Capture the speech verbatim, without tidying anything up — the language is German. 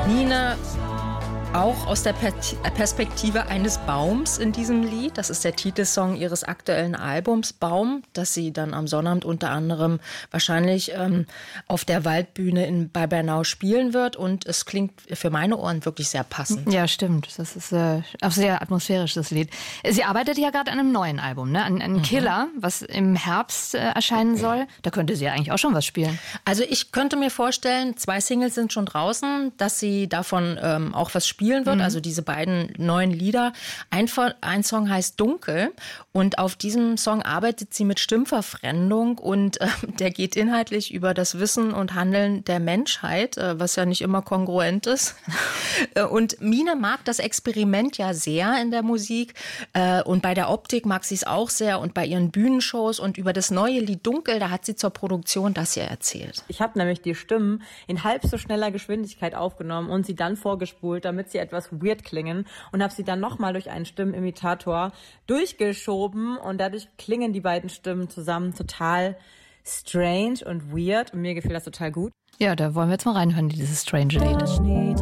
Nina auch aus der Perspektive eines Baums in diesem Lied. Das ist der Titelsong ihres aktuellen Albums Baum, das sie dann am Sonnabend unter anderem wahrscheinlich ähm, auf der Waldbühne in, bei Bernau spielen wird. Und es klingt für meine Ohren wirklich sehr passend. Ja, stimmt. Das ist äh, auch sehr atmosphärisch, das Lied. Sie arbeitet ja gerade an einem neuen Album, ne? An, an mhm. Killer, was im Herbst äh, erscheinen soll. Da könnte sie ja eigentlich auch schon was spielen. Also ich könnte mir vorstellen, zwei Singles sind schon draußen, dass sie davon ähm, auch was spielen spielen wird, mhm. also diese beiden neuen Lieder. Ein, ein Song heißt Dunkel und auf diesem Song arbeitet sie mit Stimmverfremdung und äh, der geht inhaltlich über das Wissen und Handeln der Menschheit, äh, was ja nicht immer kongruent ist. Und Mine mag das Experiment ja sehr in der Musik äh, und bei der Optik mag sie es auch sehr und bei ihren Bühnenshows und über das neue Lied Dunkel, da hat sie zur Produktion das ja erzählt. Ich habe nämlich die Stimmen in halb so schneller Geschwindigkeit aufgenommen und sie dann vorgespult, damit sie etwas weird klingen und habe sie dann nochmal durch einen Stimmenimitator durchgeschoben und dadurch klingen die beiden Stimmen zusammen total strange und weird und mir gefiel das total gut. Ja, da wollen wir jetzt mal reinhören, dieses strange Lied.